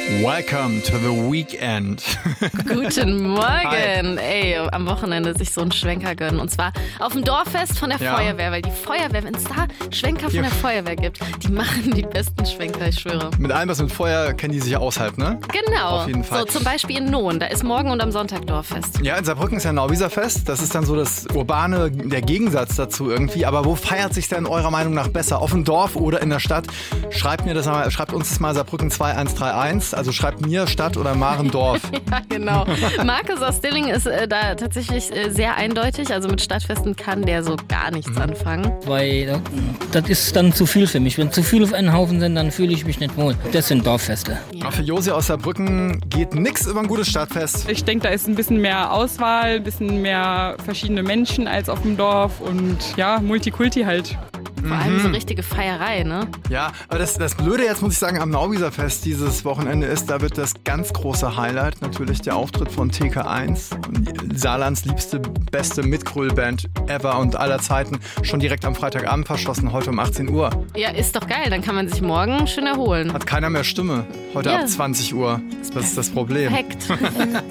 Welcome to the weekend. Guten Morgen. Hi. Ey, am Wochenende sich so einen Schwenker gönnen. Und zwar auf dem Dorffest von der Feuerwehr. Weil die Feuerwehr, wenn es da Schwenker von der Feuerwehr gibt, die machen die besten Schwenker, ich schwöre. Mit allem, was mit Feuer, kennen die sich aus halt, ne? Genau. Auf jeden Fall. So zum Beispiel in Nohn. Da ist morgen und am Sonntag Dorffest. Ja, in Saarbrücken ist ja Nauwieserfest. Das ist dann so das urbane, der Gegensatz dazu irgendwie. Aber wo feiert sich denn eurer Meinung nach besser? Auf dem Dorf oder in der Stadt? Schreibt uns das mal Saarbrücken 2131. Also schreibt mir Stadt oder Marendorf. Ja, genau. Markus aus Dillingen ist da tatsächlich sehr eindeutig. Also mit Stadtfesten kann der so gar nichts anfangen. Weil das ist dann zu viel für mich. Wenn zu viel auf einen Haufen sind, dann fühle ich mich nicht wohl. Das sind Dorffeste. Aber für Josi aus Saarbrücken geht nix über ein gutes Stadtfest. Ich denke, da ist ein bisschen mehr Auswahl, ein bisschen mehr verschiedene Menschen als auf dem Dorf und ja, Multikulti halt. Vor allem so richtige Feierei, ne? Ja, aber das Blöde jetzt, muss ich sagen, am Nauwieserfest dieses Wochenende ist, da wird das ganz große Highlight natürlich der Auftritt von TK1, Saarlands liebste, beste Mitgröl-Band ever und aller Zeiten, schon direkt am Freitagabend verschossen, heute um 18 Uhr. Ja, ist doch geil. Dann kann man sich morgen schön erholen. Hat keiner mehr Stimme, heute Ja. ab 20 Uhr. Das ist das Problem. Perfekt.